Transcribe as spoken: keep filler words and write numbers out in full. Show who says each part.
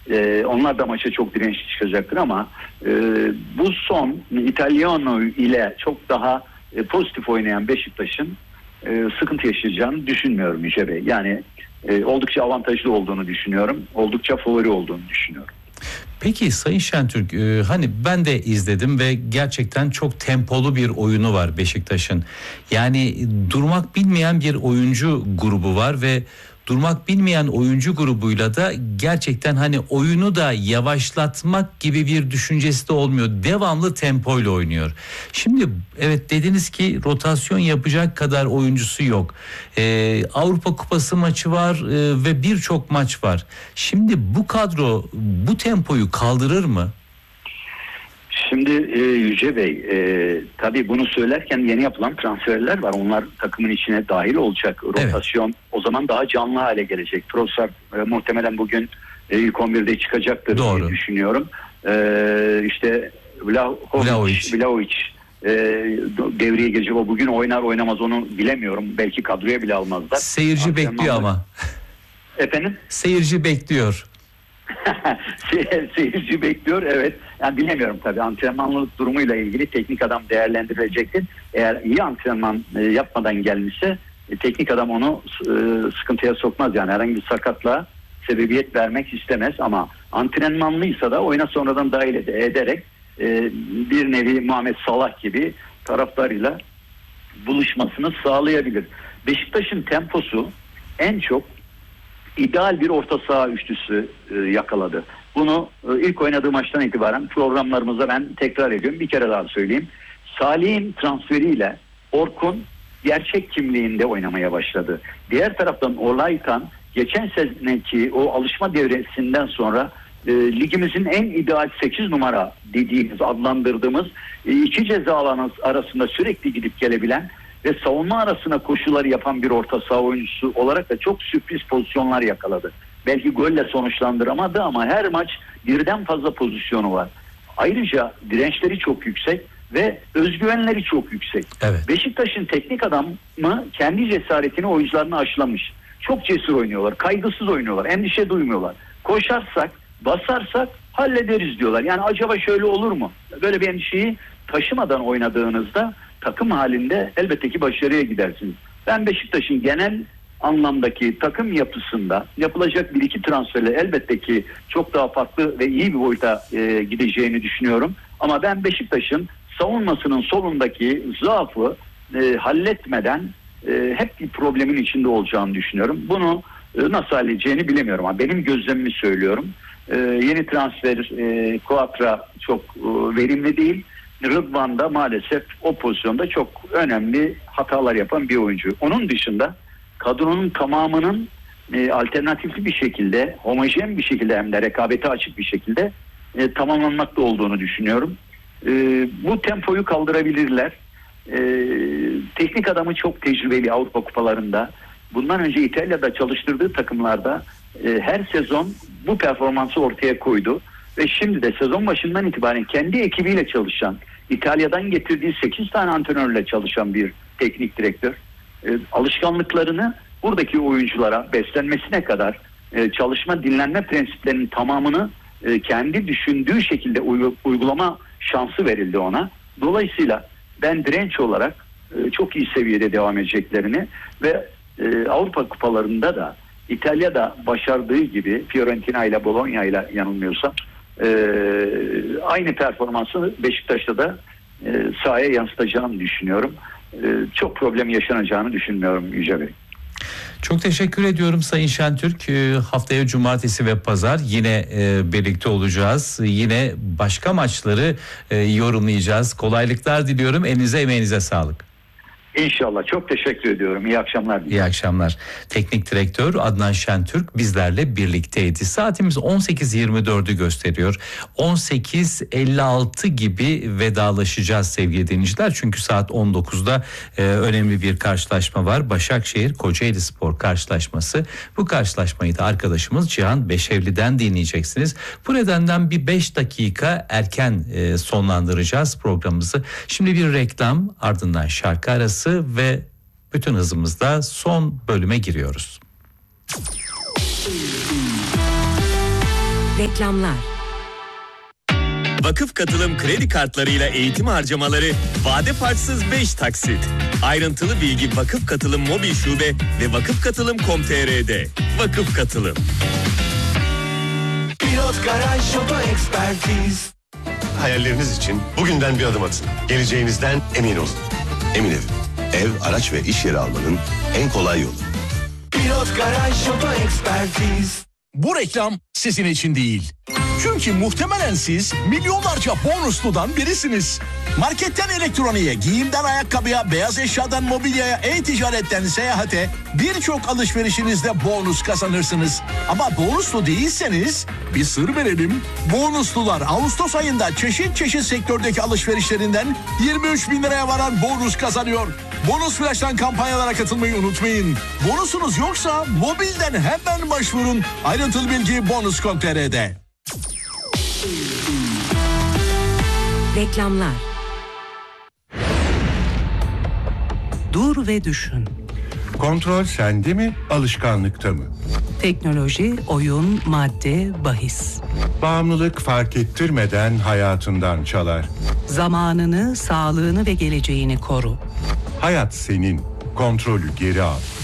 Speaker 1: Ee, onlar da maça çok dirençli çıkacaktır ama e, bu son İtalyano ile çok daha e, pozitif oynayan Beşiktaş'ın e, sıkıntı yaşayacağını düşünmüyorum Yüce Bey. Yani e, oldukça avantajlı olduğunu düşünüyorum. Oldukça favori olduğunu düşünüyorum.
Speaker 2: Peki Sayın Şentürk, e, hani ben de izledim ve gerçekten çok tempolu bir oyunu var Beşiktaş'ın. Yani durmak bilmeyen bir oyuncu grubu var ve durmak bilmeyen oyuncu grubuyla da gerçekten hani oyunu da yavaşlatmak gibi bir düşüncesi de olmuyor. Devamlı tempoyla oynuyor. Şimdi evet dediniz ki rotasyon yapacak kadar oyuncusu yok. Ee, Avrupa Kupası maçı var e, ve birçok maç var. Şimdi bu kadro bu tempoyu kaldırır mı?
Speaker 1: Şimdi e, Yüce Bey, e, tabii bunu söylerken yeni yapılan transferler var. Onlar takımın içine dahil olacak. Rotasyon evet. O zaman daha canlı hale gelecek. Trossard e, muhtemelen bugün e, ilk on birde çıkacaktır Doğru. diye düşünüyorum. E, işte Vlahovic, Vlahovic e, devreye girecek. O bugün oynar oynamaz onu bilemiyorum. Belki kadroya bile almazlar.
Speaker 2: Seyirci Antrenmanlar... bekliyor ama.
Speaker 1: Efendim?
Speaker 2: Seyirci bekliyor.
Speaker 1: Seyirci bekliyor evet. Yani bilemiyorum tabii antrenmanlık durumuyla ilgili teknik adam değerlendirilecektir. Eğer iyi antrenman e, yapmadan gelmişse e, teknik adam onu e, sıkıntıya sokmaz. Yani herhangi bir sakatlığa sebebiyet vermek istemez ama antrenmanlıysa da oyuna sonradan dahil ed- ederek e, bir nevi Muhammed Salah gibi taraftarıyla buluşmasını sağlayabilir. Beşiktaş'ın temposu en çok ideal bir orta saha üçlüsü e, yakaladı. Bunu e, ilk oynadığı maçtan itibaren programlarımızda ben tekrar ediyorum. Bir kere daha söyleyeyim. Salih'in transferiyle Orkun gerçek kimliğinde oynamaya başladı. Diğer taraftan Olaytan geçen seneki o alışma devresinden sonra e, ligimizin en ideal sekiz numara dediğimiz, adlandırdığımız e, iki ceza alanı arasında sürekli gidip gelebilen ve savunma arasına koşuları yapan bir orta saha oyuncusu olarak da çok sürpriz pozisyonlar yakaladı. Belki golle sonuçlandıramadı ama her maç birden fazla pozisyonu var. Ayrıca dirençleri çok yüksek ve özgüvenleri çok yüksek. Evet. Beşiktaş'ın teknik adamı kendi cesaretini oyuncularına aşılamış. Çok cesur oynuyorlar, kaygısız oynuyorlar, endişe duymuyorlar. Koşarsak, basarsak hallederiz diyorlar. Yani acaba şöyle olur mu? Böyle bir endişeyi taşımadan oynadığınızda takım halinde elbette ki başarıya gidersiniz. Ben Beşiktaş'ın genel anlamdaki takım yapısında yapılacak bir iki transferle elbette ki çok daha farklı ve iyi bir boyuta e, gideceğini düşünüyorum. Ama ben Beşiktaş'ın savunmasının solundaki zaafı e, halletmeden e, hep bir problemin içinde olacağını düşünüyorum. Bunu e, nasıl halledeceğini bilemiyorum ama benim gözlemimi söylüyorum. E, yeni transfer e, Kuatra çok e, verimli değil. Rıdvan da maalesef o pozisyonda çok önemli hatalar yapan bir oyuncu. Onun dışında kadronun tamamının e, alternatifli bir şekilde, homojen bir şekilde hem de rekabete açık bir şekilde e, tamamlanmakta olduğunu düşünüyorum. E, bu tempoyu kaldırabilirler. E, teknik adamı çok tecrübeli Avrupa kupalarında. Bundan önce İtalya'da çalıştırdığı takımlarda e, her sezon bu performansı ortaya koydu. Ve şimdi de sezon başından itibaren kendi ekibiyle çalışan, İtalya'dan getirdiği sekiz tane antrenörle çalışan bir teknik direktör. E, alışkanlıklarını buradaki oyunculara beslenmesine kadar e, çalışma dinlenme prensiplerinin tamamını e, kendi düşündüğü şekilde uy- uygulama şansı verildi ona. Dolayısıyla ben direnç olarak e, çok iyi seviyede devam edeceklerini ve e, Avrupa kupalarında da İtalya'da başardığı gibi Fiorentina ile Bologna ile yanılmıyorsam Ee, aynı performansı Beşiktaş'ta da e, sahaya yansıtacağını düşünüyorum. Ee, çok problem yaşanacağını düşünmüyorum Yüce Bey.
Speaker 2: Çok teşekkür ediyorum Sayın Şentürk. Ee, haftaya cumartesi ve pazar yine e, birlikte olacağız. Yine başka maçları e, yorumlayacağız. Kolaylıklar diliyorum. Elinize emeğinize sağlık.
Speaker 1: İnşallah. Çok teşekkür ediyorum. İyi akşamlar.
Speaker 2: İyi akşamlar. Teknik direktör Adnan Şentürk bizlerle birlikteydi. Saatimiz on sekiz yirmi dördü gösteriyor. on sekiz elli altı gibi vedalaşacağız sevgili dinleyiciler. Çünkü saat on dokuzda e, önemli bir karşılaşma var. Başakşehir Kocaelispor karşılaşması. Bu karşılaşmayı da arkadaşımız Cihan Beşevli'den dinleyeceksiniz. Bu nedenden bir beş dakika erken e, sonlandıracağız programımızı. Şimdi bir reklam, ardından şarkı arası ve bütün hızımızda son bölüme giriyoruz.
Speaker 3: Reklamlar.
Speaker 4: Vakıf Katılım kredi kartlarıyla eğitim harcamaları vade farksız beş taksit. Ayrıntılı bilgi Vakıf Katılım mobil şube ve vakıf katılım nokta com nokta tr'de. Vakıf Katılım.
Speaker 5: Pilot Garaj Oto Ekspertiz.
Speaker 6: Hayalleriniz için bugünden bir adım atın. Geleceğinizden emin olun. Emin Ev. Ev, araç ve iş yeri almanın en kolay yolu.
Speaker 5: Pilot Garaj Oto Ekspertiz.
Speaker 7: Bu reklam sizin için değil. Çünkü muhtemelen siz milyonlarca bonusludan birisiniz. Marketten elektroniğe, giyimden ayakkabıya, beyaz eşyadan mobilyaya, e-ticaretten seyahate birçok alışverişinizde bonus kazanırsınız. Ama bonuslu değilseniz bir sır verelim. Bonuslular Ağustos ayında çeşit çeşit sektördeki alışverişlerinden yirmi üç bin liraya varan bonus kazanıyor. Bonus Flash'tan kampanyalara katılmayı unutmayın. Bonusunuz yoksa mobilden hemen başvurun. Ayrıntılı bilgi bonus nokta com nokta tr'de.
Speaker 3: Reklamlar.
Speaker 8: Dur ve düşün.
Speaker 9: Kontrol sende mi, alışkanlıkta mı?
Speaker 8: Teknoloji, oyun, madde, bahis.
Speaker 9: Bağımlılık fark ettirmeden hayatından çalar.
Speaker 8: Zamanını, sağlığını ve geleceğini koru.
Speaker 9: Hayat senin, kontrolü geri al.